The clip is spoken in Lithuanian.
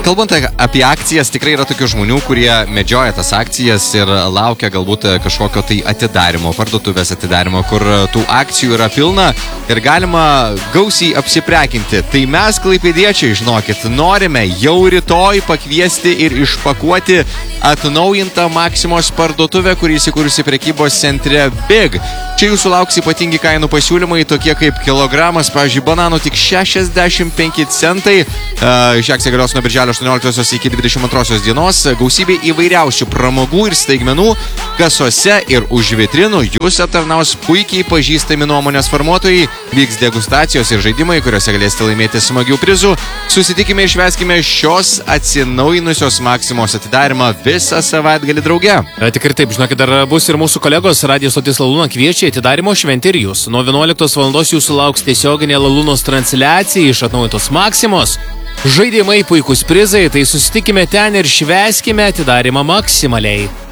Kalbant apie akcijas, tikrai yra tokių žmonių, kurie medžioja tas akcijas ir laukia galbūt kažkokio tai atidarimo, parduotuvės atidarimo, kur tų akcijų yra pilna ir galima gausiai apsiprekinti. Tai mes, klaipėdiečiai, žinokit, norime jau rytoj pakviesti ir išpakuoti atnaujintą Maksimos parduotuvę, kuri įsikūrusi prekybos centre Big. Čia jūsų lauks ypatingi kainų pasiūlymai, tokie kaip kilogramas, pavyzdžiui, bananų tik 65 centai. Ši akcija galios nuo birželio 18 iki 22 dienos. Gausybė įvairiausių pramogų ir staigmenų kasose ir už vitrinų jūs aptarnaus puikiai pažįstami nuomonės formuotojai. Vyks degustacijos ir žaidimai, kuriuose galėsite laimėti smagių prizų. Susitikime ir švęskime šios atsinaujinusios Maksimos atidarimą visą savaitgalį drauge. Tikrai taip, žinokit, dar bus ir mūsų kolegos Radijos stotis Lalūna kviečia atidarimo šventę ir jūs. Nuo 11 valandos jūsų lauks tiesioginė Lalūnos transliacija iš atnaujintos Maksimos. Žaidimai, puikūs prizai, tai susitikime ten ir švęskime atidarimą maksimaliai.